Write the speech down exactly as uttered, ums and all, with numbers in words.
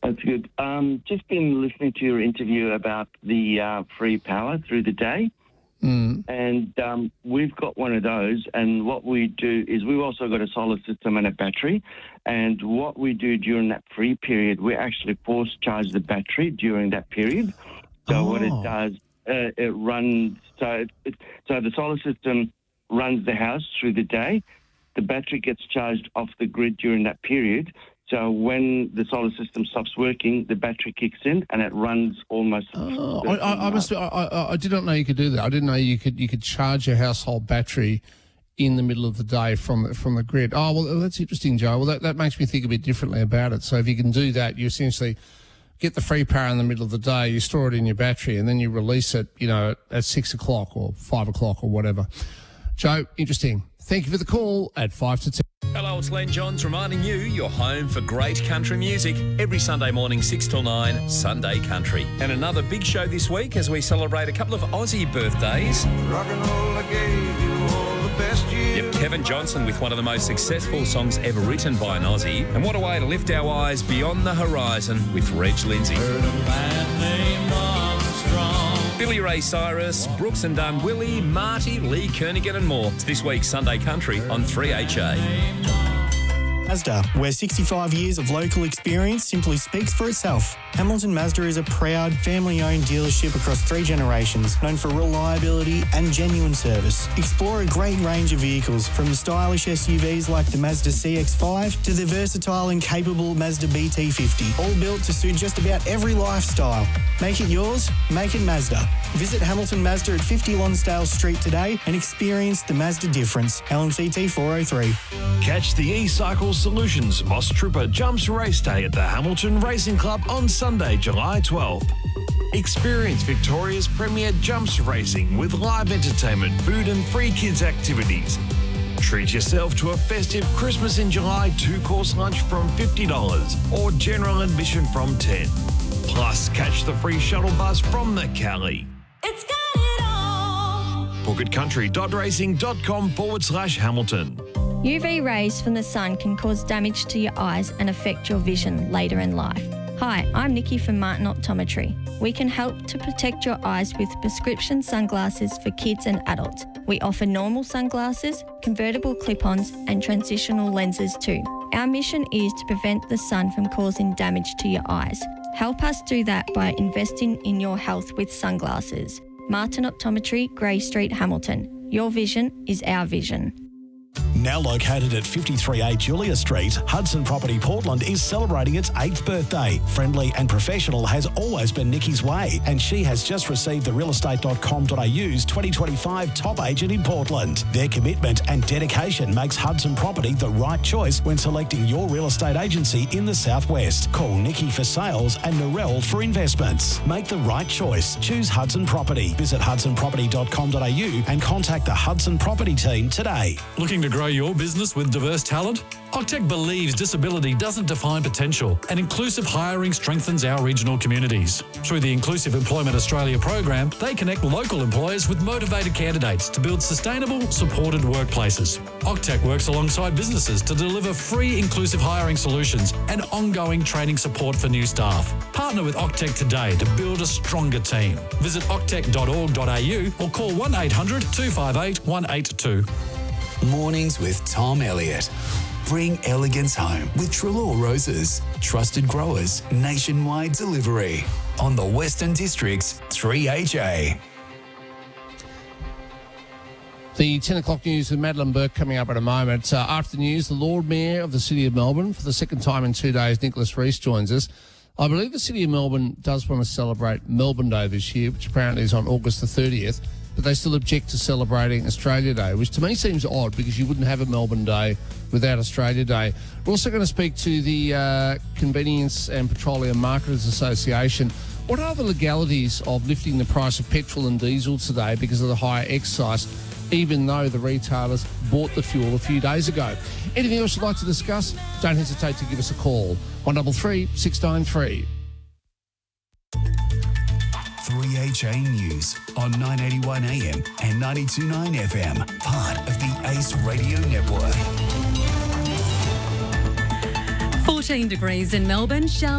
That's good. Um, just been listening to your interview about the uh, free power through the day. Mm. And um, we've got one of those, and what we do is we've also got a solar system and a battery, and what we do during that free period, we actually force charge the battery during that period. So oh. what it does, uh, it runs, so, it, it, so the solar system runs the house through the day, the battery gets charged off the grid during that period. So when the solar system stops working, the battery kicks in and it runs almost. Oh, I, I, I must. I, I, I did not know you could do that. I didn't know you could. You could charge your household battery in the middle of the day from the, from the grid. Oh well, that's interesting, Joe. Well, that, that makes me think a bit differently about it. So if you can do that, you essentially get the free power in the middle of the day. You store it in your battery, and then you release it. You know, at, at six o'clock or five o'clock or whatever. Joe, interesting. Thank you for the call at five to ten. Hello, it's Len Johns reminding you you're home for great country music every Sunday morning, six till nine, Sunday Country. And another big show this week as we celebrate a couple of Aussie birthdays. Rock and roll, I gave you all the best years. Yep, Kevin Johnson with one of the most successful songs ever written by an Aussie. And what a way to lift our eyes beyond the horizon with Reg Lindsay. Heard a man named Armstrong. Billy Ray Cyrus, Brooks and Dunn, Willie, Marty, Lee Kernaghan and more. It's this week's Sunday Country on three H A. Mazda, where sixty-five years of local experience simply speaks for itself. Hamilton Mazda is a proud, family-owned dealership across three generations, known for reliability and genuine service. Explore a great range of vehicles, from the stylish S U Vs like the Mazda C X five to the versatile and capable Mazda B T fifty, all built to suit just about every lifestyle. Make it yours, make it Mazda. Visit Hamilton Mazda at fifty Lonsdale Street today and experience the Mazda difference. L M C T four oh three. Catch the E-Cycle Solutions Moss Trooper Jumps Race Day at the Hamilton Racing Club on Sunday, July twelfth. Experience Victoria's premier jumps racing with live entertainment, food and free kids activities. Treat yourself to a festive Christmas in July two-course lunch from fifty dollars or general admission from ten dollars. Plus, catch the free shuttle bus from the Cali. It's got it all. Book at country.racing.com forward slash Hamilton. U V rays from the sun can cause damage to your eyes and affect your vision later in life. Hi, I'm Nikki from Martin Optometry. We can help to protect your eyes with prescription sunglasses for kids and adults. We offer normal sunglasses, convertible clip-ons and transitional lenses too. Our mission is to prevent the sun from causing damage to your eyes. Help us do that by investing in your health with sunglasses. Martin Optometry, Grey Street, Hamilton. Your vision is our vision. Now located at fifty-three A Julia Street, Hudson Property Portland is celebrating its eighth birthday. Friendly and professional has always been Nikki's way, and she has just received the real estate dot com dot a u's twenty twenty-five top agent in Portland. Their commitment and dedication makes Hudson Property the right choice when selecting your real estate agency in the Southwest. Call Nikki for sales and Narelle for investments. Make the right choice. Choose Hudson Property. Visit hudson property dot com dot a u and contact the Hudson Property team today. Looking to grow your business with diverse talent? Octec believes disability doesn't define potential, and inclusive hiring strengthens our regional communities. Through the Inclusive Employment Australia program, they connect local employers with motivated candidates to build sustainable, supported workplaces. Octec works alongside businesses to deliver free inclusive hiring solutions and ongoing training support for new staff. Partner with Octec today to build a stronger team. Visit octec dot org dot a u or call one eight hundred two five eight one eight two. Mornings with Tom Elliott. Bring elegance home with Trelaw Roses. Trusted growers, nationwide delivery. On the Western District's three H A. The ten o'clock news with Madeline Burke coming up in a moment. Uh, after the news, the Lord Mayor of the City of Melbourne, for the second time in two days, Nicholas Rees, joins us. I believe the City of Melbourne does want to celebrate Melbourne Day this year, which apparently is on August the thirtieth. But they still object to celebrating Australia Day, which to me seems odd because you wouldn't have a Melbourne Day without Australia Day. We're also going to speak to the uh, Convenience and Petroleum Marketers Association. What are the legalities of lifting the price of petrol and diesel today because of the higher excise, even though the retailers bought the fuel a few days ago? Anything else you'd like to discuss? Don't hesitate to give us a call. one three three, six nine three. three H A News on nine eighty-one A M and ninety-two point nine F M, part of the Ace Radio Network. fourteen degrees in Melbourne. Shower